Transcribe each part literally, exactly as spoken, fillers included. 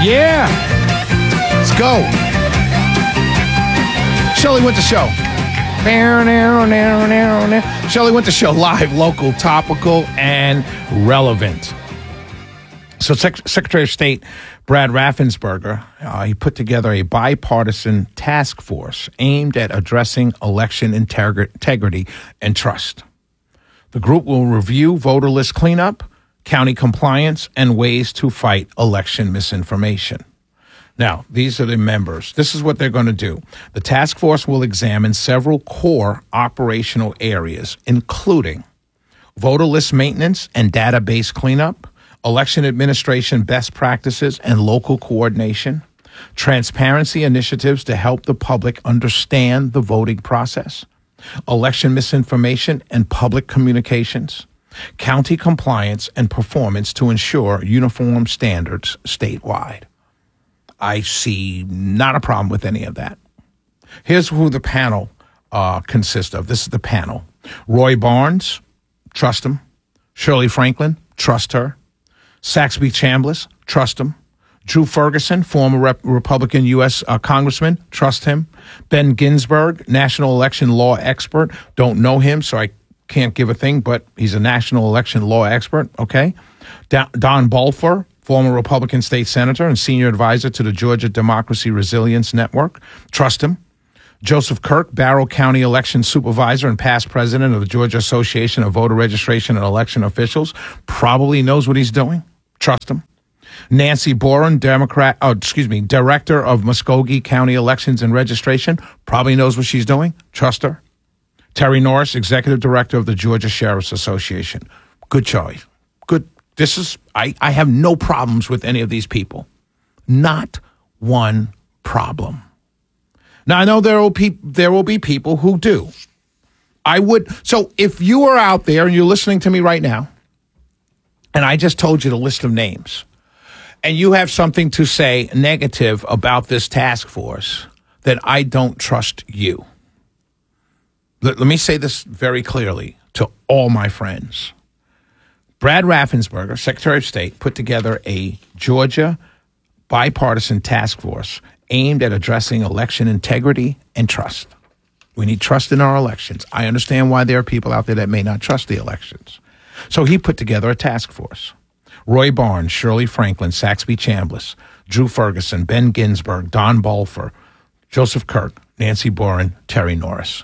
Yeah. Let's go. Shelley Winter Show. Shelley Winter Show, live, local, topical, and relevant. So Sec- Secretary of State Brad Raffensperger, uh, he put together a bipartisan task force aimed at addressing election integri- integrity and trust. The group will review voter list cleanup, county compliance, and ways to fight election misinformation. Now, these are the members. This is what they're going to do. The task force will examine several core operational areas, including voter list maintenance and database cleanup, election administration best practices and local coordination, transparency initiatives to help the public understand the voting process, election misinformation and public communications, county compliance and performance to ensure uniform standards statewide. I see not a problem with any of that. Here's who the panel uh, consists of. This is the panel. Roy Barnes, trust him. Shirley Franklin, trust her. Saxby Chambliss, trust him. Drew Ferguson, former Rep- Republican U S Uh, Congressman, trust him. Ben Ginsburg, national election law expert. Don't know him, so I can't give a thing, but he's a national election law expert, okay? Da- Don Balfour, former Republican state senator and senior advisor to the Georgia Democracy Resilience Network. Trust him. Joseph Kirk, Barrow County election supervisor and past president of the Georgia Association of Voter Registration and Election Officials, probably knows what he's doing. Trust him. Nancy Boren, Democrat, oh, excuse me, director of Muskogee County Elections and Registration, probably knows what she's doing. Trust her. Terry Norris, executive director of the Georgia Sheriff's Association. Good choice. Good. This is, I, I have no problems with any of these people. Not one problem. Now, I know there will, pe- there will be people who do. I would, so if you are out there and you're listening to me right now, and I just told you the list of names, and you have something to say negative about this task force, then I don't trust you. Let, let me say this very clearly to all my friends. Brad Raffensperger, Secretary of State, put together a Georgia bipartisan task force aimed at addressing election integrity and trust. We need trust in our elections. I understand why there are people out there that may not trust the elections. So he put together a task force. Roy Barnes, Shirley Franklin, Saxby Chambliss, Drew Ferguson, Ben Ginsburg, Don Balfour, Joseph Kirk, Nancy Boren, Terry Norris.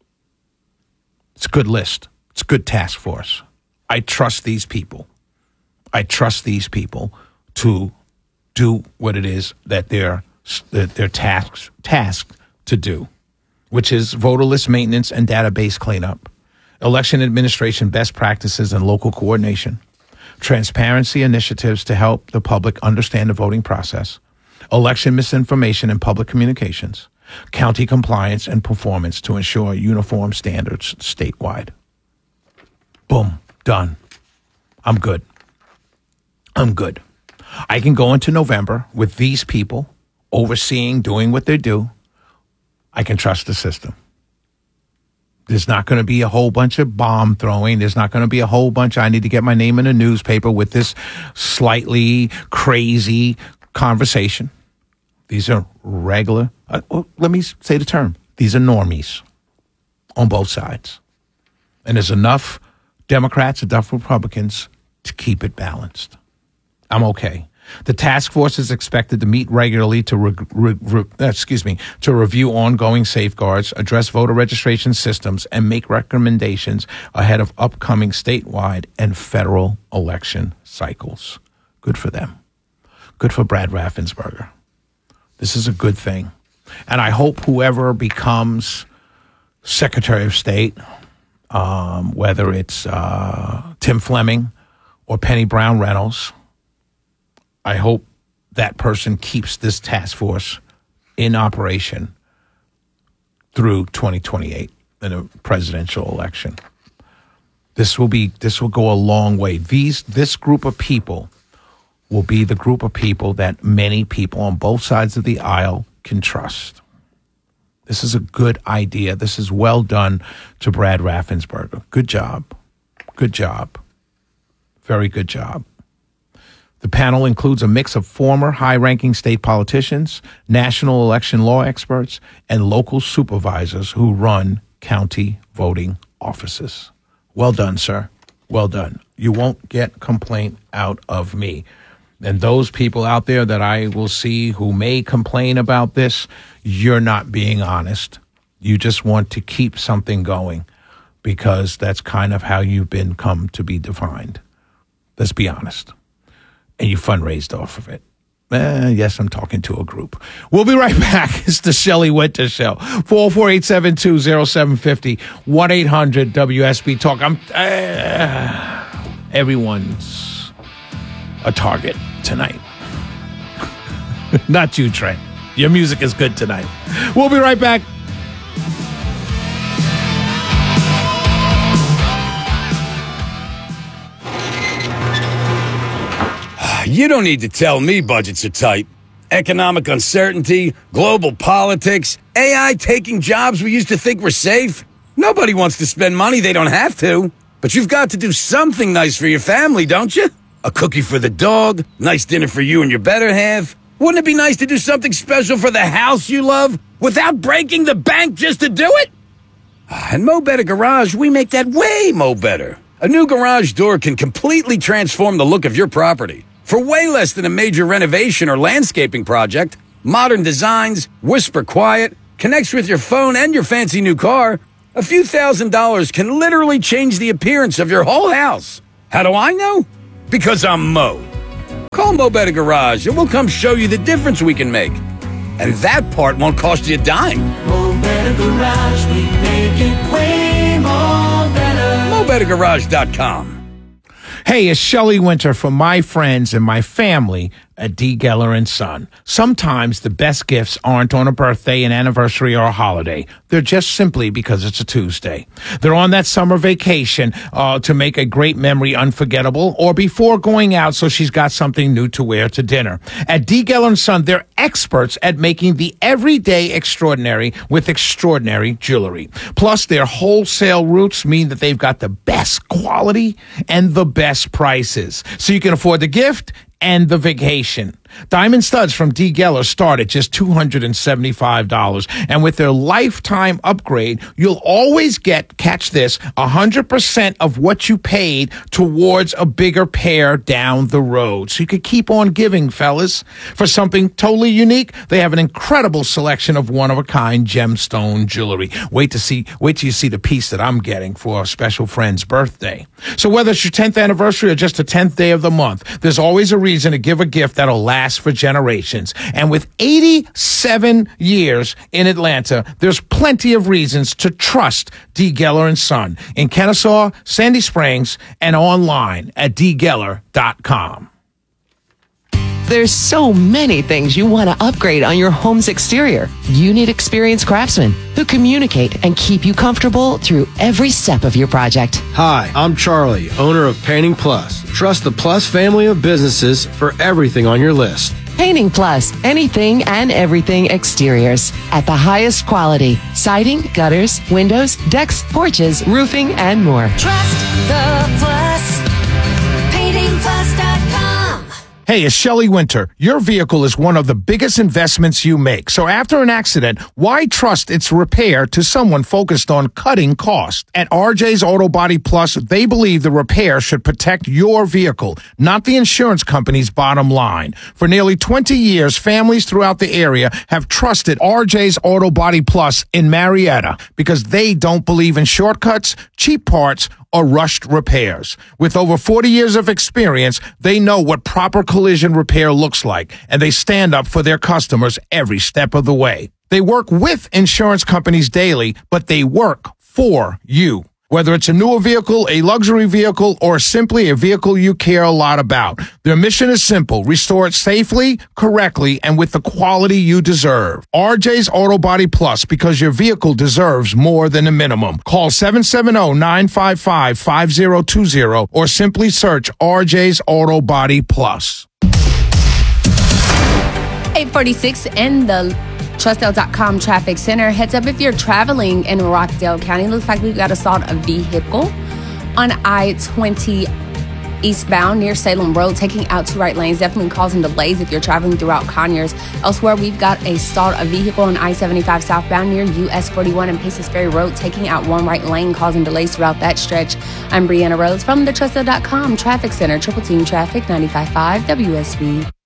It's a good list. It's a good task force. I trust these people. I trust these people to do what it is that they're that they're tasked tasked to do, which is voter list maintenance and database cleanup, election administration best practices and local coordination, transparency initiatives to help the public understand the voting process, election misinformation and public communications, county compliance and performance to ensure uniform standards statewide. Boom. Done. I'm good. I'm good. I can go into November with these people overseeing, doing what they do. I can trust the system. There's not going to be a whole bunch of bomb throwing. There's not going to be a whole bunch. I need to get my name in a newspaper with this slightly crazy conversation. These are regular. Uh, well, let me say the term. These are normies on both sides. And there's enough Democrats, enough Republicans to keep it balanced. I'm okay. The task force is expected to meet regularly to re- re- re- excuse me to review ongoing safeguards, address voter registration systems, and make recommendations ahead of upcoming statewide and federal election cycles. Good for them. Good for Brad Raffensperger. This is a good thing, and I hope whoever becomes Secretary of State, Um, whether it's uh, Tim Fleming or Penny Brown Reynolds, I hope that person keeps this task force in operation through twenty twenty-eight in a presidential election. This will be this will go a long way. These this group of people will be the group of people that many people on both sides of the aisle can trust. This is a good idea. This is well done to Brad Raffensperger. Good job. Good job. Very good job. The panel includes a mix of former high-ranking state politicians, national election law experts, and local supervisors who run county voting offices. Well done, sir. Well done. You won't get complaint out of me. And those people out there that I will see who may complain about this, you're not being honest. You just want to keep something going because that's kind of how you've been come to be defined. Let's be honest. And you fundraised off of it. Eh, yes, I'm talking to a group. We'll be right back. It's the Shelley Winter Show. four oh four, eight seven two, oh seven five oh, one eight hundred W S B Talk. I'm, uh, everyone's a target tonight. Not you, Trent. Your music is good tonight. We'll be right back. You don't need to tell me budgets are tight. Economic uncertainty, global politics, A I taking jobs we used to think were safe. Nobody wants to spend money they don't have to. But you've got to do something nice for your family, don't you? A cookie for the dog, nice dinner for you and your better half. Wouldn't it be nice to do something special for the house you love without breaking the bank just to do it? At Mo Better Garage, we make that way mo better. A new garage door can completely transform the look of your property. For way less than a major renovation or landscaping project, modern designs, whisper quiet, connects with your phone and your fancy new car, a few thousand dollars can literally change the appearance of your whole house. How do I know? Because I'm Mo. Call Mo Better Garage and we'll come show you the difference we can make. And that part won't cost you a dime. Mo Better Garage, we make it way more better. Mo Better Garage dot com. Hey, it's Shelley Winter from my friends and my family at D. Geller and Son. Sometimes the best gifts aren't on a birthday, an anniversary, or a holiday. They're just simply because it's a Tuesday. They're on that summer vacation uh, to make a great memory unforgettable or before going out so she's got something new to wear to dinner. At D. Geller and Son, they're experts at making the everyday extraordinary with extraordinary jewelry. Plus, their wholesale routes mean that they've got the best quality and the best prices. So you can afford the gift and the vacation. Diamond studs from D. Geller start at just two hundred seventy-five dollars. And with their lifetime upgrade, you'll always get, catch this, one hundred percent of what you paid towards a bigger pair down the road. So you could keep on giving, fellas. For something totally unique, they have an incredible selection of one-of-a-kind gemstone jewelry. Wait to see, wait till you see the piece that I'm getting for a special friend's birthday. So whether it's your tenth anniversary or just the tenth day of the month, there's always a reason to give a gift that'll last for generations. And with eighty-seven years in Atlanta, there's plenty of reasons to trust D. Geller and Son in Kennesaw, Sandy Springs, and online at d geller dot com. There's so many things you want to upgrade on your home's exterior. You need experienced craftsmen who communicate and keep you comfortable through every step of your project. Hi, I'm Charlie, owner of Painting Plus. Trust the Plus family of businesses for everything on your list. Painting Plus, anything and everything exteriors at the highest quality. Siding, gutters, windows, decks, porches, roofing, and more. Trust the Plus. painting plus dot com. Hey, it's Shelley Winter. Your vehicle is one of the biggest investments you make. So after an accident, why trust its repair to someone focused on cutting costs? At R J's Auto Body Plus, they believe the repair should protect your vehicle, not the insurance company's bottom line. For nearly twenty years, families throughout the area have trusted R J's Auto Body Plus in Marietta because they don't believe in shortcuts, cheap parts, or rushed repairs. With over forty years of experience, they know what proper collision repair looks like, and they stand up for their customers every step of the way. They work with insurance companies daily, but they work for you. Whether it's a newer vehicle, a luxury vehicle, or simply a vehicle you care a lot about, their mission is simple: restore it safely, correctly, and with the quality you deserve. R J's Auto Body Plus, because your vehicle deserves more than a minimum. Call seven seven zero, nine five five, five zero two zero or simply search R J's Auto Body Plus. eight forty-six in the Trustdale dot com traffic center. Heads up if you're traveling in Rockdale County. Looks like we've got to start a vehicle on I twenty eastbound near Salem Road, taking out two right lanes, definitely causing delays if you're traveling throughout Conyers. Elsewhere, we've got a stalled a vehicle on I seventy-five southbound near U S forty-one and Paces Ferry Road, taking out one right lane, causing delays throughout that stretch. I'm Brianna Rhodes from the Trustdale dot com Traffic Center, Triple Team Traffic, ninety-five point five W S B.